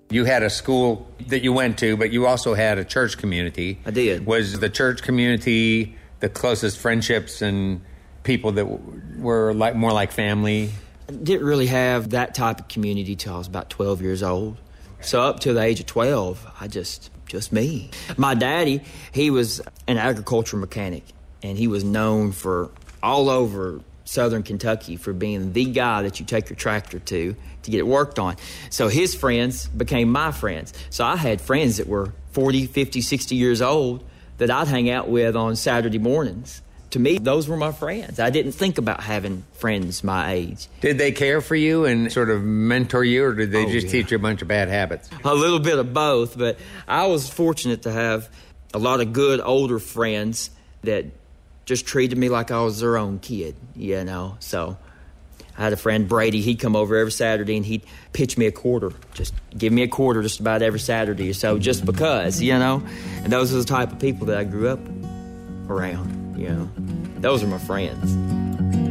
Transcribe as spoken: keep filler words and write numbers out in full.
You had a school that you went to, but you also had a church community. I did. Was the church community the closest friendships and people that were like more like family? I didn't really have that type of community till I was about twelve years old. So up to the age of twelve, I just, just me. My daddy, he was an agricultural mechanic, and he was known for all over southern Kentucky for being the guy that you take your tractor to to get it worked on. So his friends became my friends. So I had friends that were forty, fifty, sixty years old that I'd hang out with on Saturday mornings. To me, those were my friends. I didn't think about having friends my age. Did they care for you and sort of mentor you, or did they Oh, just yeah. teach you a bunch of bad habits? A little bit of both, but I was fortunate to have a lot of good older friends that just treated me like I was their own kid, you know. So I had a friend, Brady, he'd come over every Saturday and he'd pitch me a quarter. Just give me a quarter just about every Saturday or so, just because, you know. And those are the type of people that I grew up around, you know. Those are my friends.